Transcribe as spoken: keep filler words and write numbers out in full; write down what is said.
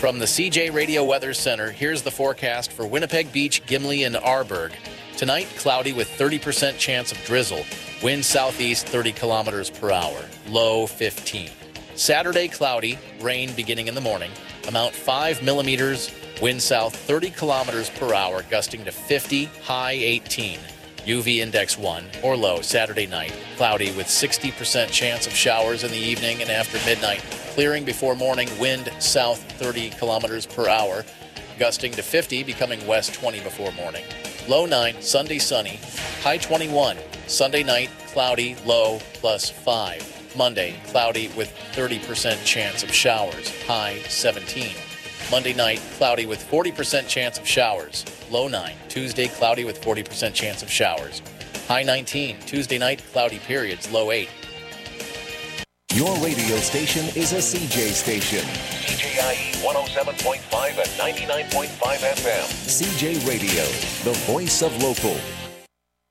From the C J Radio Weather Center, here's the forecast for Winnipeg Beach, Gimli, and Arborg. Tonight, cloudy with thirty percent chance of drizzle. Wind southeast thirty kilometers per hour. Low fifteen. Saturday, cloudy. Rain beginning in the morning. Amount five millimeters. Wind south thirty kilometers per hour, gusting to fifty. High eighteen. U V index one or low Saturday night. Cloudy with sixty percent chance of showers in the evening and after midnight. Clearing before morning. Wind south thirty kilometers per hour, gusting to fifty, becoming west twenty before morning. Low nine. Sunday sunny. High twenty-one. Sunday night cloudy. Low plus five. Monday cloudy with thirty percent chance of showers. High seventeen. Monday night cloudy with forty percent chance of showers. Low nine. Tuesday cloudy with forty percent chance of showers. High nineteen. Tuesday night cloudy periods. Low eight. Your radio station is a C J station. C J I E one oh seven point five and ninety-nine point five F M. C J Radio, the voice of local.